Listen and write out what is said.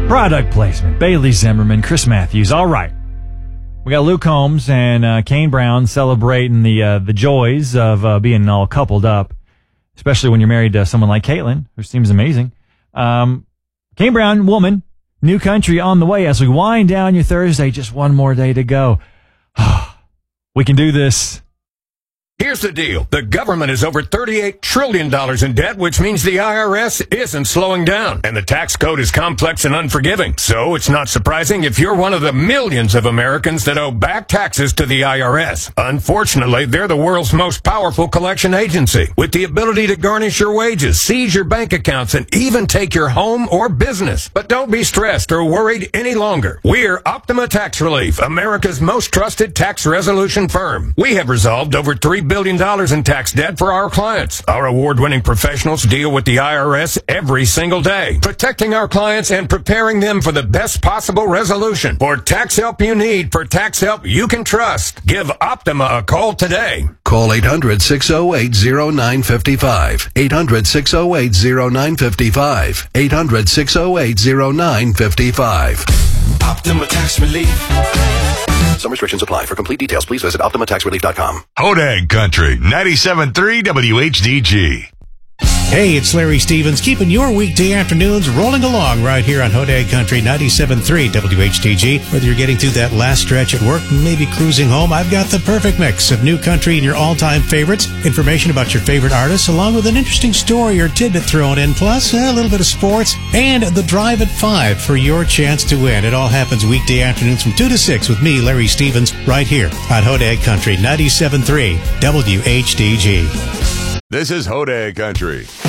Product placement. Bailey Zimmerman, Chris Matthews. All right. We got Luke Combs and Kane Brown celebrating the joys of being all coupled up, especially when you're married to someone like Caitlin, who seems amazing. Kane Brown, woman, New Country on the way as we wind down your Thursday. Just one more day to go. We can do this. Here's the deal. The government is over $38 trillion in debt, which means the IRS isn't slowing down. And the tax code is complex and unforgiving. So it's not surprising if you're one of the millions of Americans that owe back taxes to the IRS. Unfortunately, they're the world's most powerful collection agency, with the ability to garnish your wages, seize your bank accounts, and even take your home or business. But don't be stressed or worried any longer. We're Optima Tax Relief, America's most trusted tax resolution firm. We have resolved over $3 billion in tax debt for our clients. Our award-winning professionals deal with the IRS every single day, protecting our clients and preparing them for the best possible resolution. For tax help you need, for tax help you can trust, give Optima a call today. Call 800-608-0955. 800-608-0955. 800-608-0955. Optima Tax Relief. Some restrictions apply. For complete details, please visit OptimaTaxRelief.com. Hodag Country, 97.3 WHDG. Hey, it's Larry Stevens, keeping your weekday afternoons rolling along right here on Hodag Country 97.3 WHDG. Whether you're getting through that last stretch at work, maybe cruising home, I've got the perfect mix of new country and your all-time favorites, information about your favorite artists, along with an interesting story or tidbit thrown in, plus a little bit of sports, and the Drive at 5 for your chance to win. It all happens weekday afternoons from 2 to 6 with me, Larry Stevens, right here on Hodag Country 97.3 WHDG. This is Hodag Country.